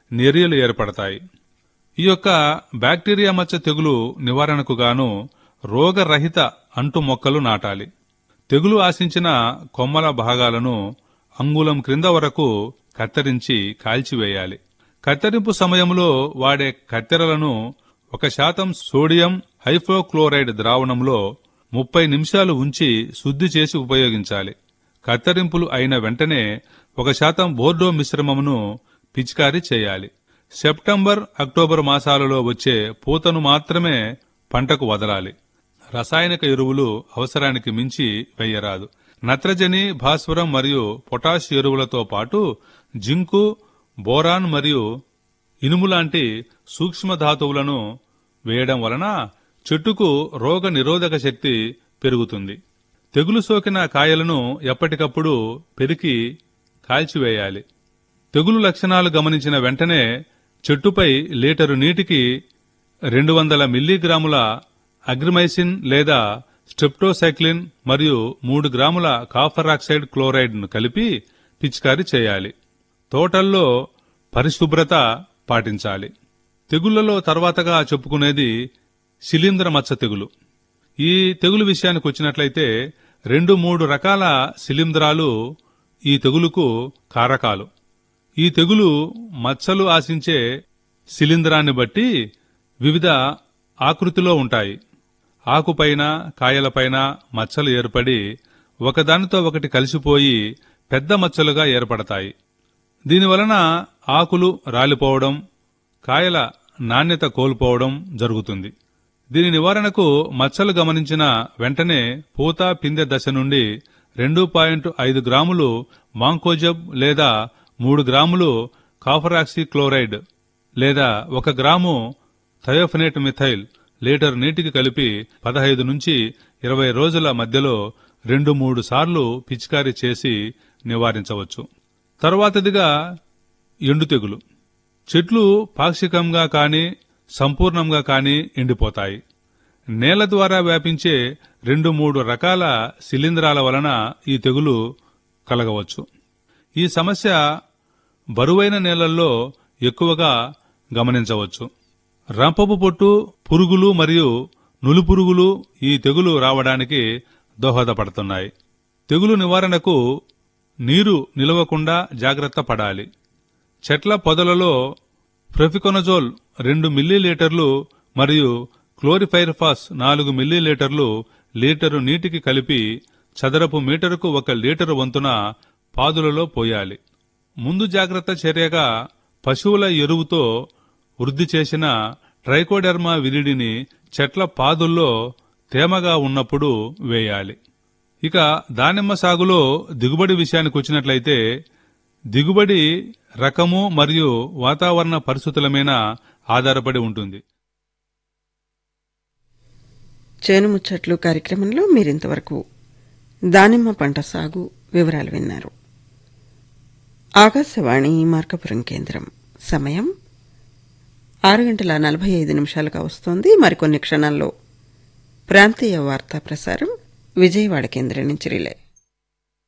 నెరియలు ఏర్పడతాయి. ఈ యొక్క బ్యాక్టీరియా మచ్చ తెగులు నివారణకు గాను రోగరహిత అంటు మొక్కలు నాటాలి. తెగులు ఆశించిన కొమ్మల భాగాలను అంగుళం క్రింద వరకు కత్తిరించి కాల్చివేయాలి. కత్తిరింపు సమయంలో వాడే కత్తెరలను 1% సోడియం హైపోక్లోరైడ్ ద్రావణంలో 30 నిమిషాలు ఉంచి శుద్ధి చేసి ఉపయోగించాలి. కత్తిరింపులు అయిన వెంటనే 1% బోర్డో మిశ్రమమును పిచికారీ చేయాలి. సెప్టెంబర్, అక్టోబర్ మాసాలలో వచ్చే పూతను మాత్రమే పంటకు వదలాలి. రసాయనిక ఎరువులు అవసరానికి మించి వేయరాదు. నత్రజని, భాస్వరం మరియు పొటాష్ ఎరువులతో పాటు జింకు, బోరాన్ మరియు ఇనుము లాంటి సూక్ష్మ ధాతువులను వేయడం వలన చెట్టుకు రోగ నిరోధక శక్తి పెరుగుతుంది. తెగులు సోకిన కాయలను ఎప్పటికప్పుడు పెరికి కాల్చివేయాలి. తెగులు లక్షణాలు గమనించిన వెంటనే చెట్టుపై లీటరు నీటికి 200 మిల్లీగ్రాముల అగ్రిమైసిన్ లేదా స్ట్రెప్టోసైక్లిన్ మరియు 3 గ్రాముల కాపర్ ఆక్సైడ్ క్లోరైడ్ ను కలిపి పిచికారీ చేయాలి. తోటల్లో పరిశుభ్రత పాటించాలి. తెగుళ్లలో తర్వాతగా చెప్పుకునేది శిలీంధ్ర మచ్చ తెగులు. ఈ తెగులు విషయానికి వచ్చినట్లయితే 2-3 రకాల శిలీంధ్రాలు ఈ తెగులుకు కారకాలు. ఈ తెగులు మచ్చలు ఆశించే శిలీంధ్రాన్ని బట్టి వివిధ ఆకృతిలో ఉంటాయి. ఆకుపైన, కాయలపైన మచ్చలు ఏర్పడి ఒకదానితో ఒకటి కలిసిపోయి పెద్ద మచ్చలుగా ఏర్పడతాయి. దీనివలన ఆకులు రాలిపోవడం, కాయల నాణ్యత కోల్పోవడం జరుగుతుంది. దీని నివారణకు మచ్చలు గమనించిన వెంటనే పూత పిందె దశ నుండి 2.5 గ్రాములు మాంకోజబ్ లేదా 3 గ్రాములు కాపరాక్సీ క్లోరైడ్ లేదా 1 గ్రాము థయోఫెనేట్ మిథైల్ లీటర్ నీటికి కలిపి 15 నుంచి 20 రోజుల మధ్యలో 2-3 సార్లు పిచికారీ చేసి నివారించవచ్చు. తరువాతదిగా ఎండు తెగులు. చెట్లు పాక్షికంగా కాని సంపూర్ణంగా కాని ఎండిపోతాయి. నేల ద్వారా వ్యాపించే 2-3 రకాల శిలీంధ్రాల వలన ఈ తెగులు కలగవచ్చు. ఈ సమస్య బరువైన నేలల్లో ఎక్కువగా గమనించవచ్చు. రంపపు పొట్టు పురుగులు మరియు నులిపురుగులు ఈ తెగులు రావడానికి దోహదపడుతున్నాయి. తెగులు నివారణకు నీరు నిలవకుండా జాగ్రత్త పడాలి. చెట్ల పొదలలో ప్రొఫికొనజోల్ 2 మిల్లీలీటర్లు మరియు క్లోరిఫైర్ఫాస్ 4 మిల్లీలీటర్లు లీటరు నీటికి కలిపి చదరపు మీటరుకు 1 లీటరు వంతున పాదులలో పోయాలి. ముందు జాగ్రత్త చర్యగా పశువుల ఎరువుతో వృద్ధి చేసిన ట్రైకోడెర్మా విరిడిని చెట్ల పాదుల్లో తేమగా ఉన్నప్పుడు వేయాలి. ఇక దానిమ్మ సాగులో దిగుబడి విషయానికి వచ్చినట్లయితే దిగుబడి రకము మరియు వాతావరణ పరిస్థితుల మీద ఆధారపడి ఉంటుంది. చేను ముచ్చట్లు కార్యక్రమంలో మీరింతవరకు దానిమ్మ పంట సాగు వివరాలు విన్నారు. ఆకాశవాణి మార్కాపురం కేంద్రం. సమయం 6:45 వస్తోంది. మరికొన్ని క్షణాల్లో ప్రాంతీయ వార్తా ప్రసారం విజయవాడ కేంద్రం నుంచి రిలే.